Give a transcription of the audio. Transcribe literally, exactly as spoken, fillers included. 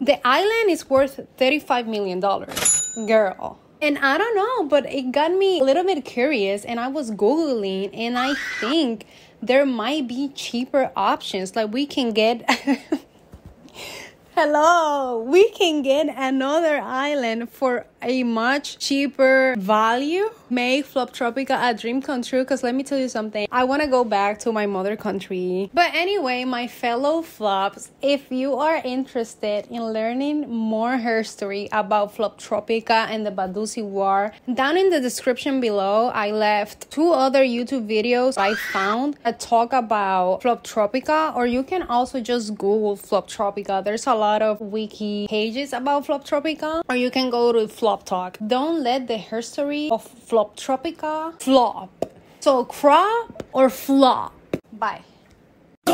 The island is worth thirty-five million dollars, girl. And I don't know, but it got me a little bit curious, and I was Googling, and I think there might be cheaper options. Like we can get... Hello, we can get another island for a much cheaper value. Make Floptropica a dream come true, because let me tell you something. I want to go back to my mother country. But anyway, my fellow flops, if you are interested in learning more history about Floptropica and the Barduzzi War, down in the description below, I left two other YouTube videos I found that talk about Floptropica, or you can also just Google Floptropica. There's a lot of wiki pages about Floptropica, or you can go to Flop Talk. Don't let the history of Floptropica flop. So crop or flop. Bye.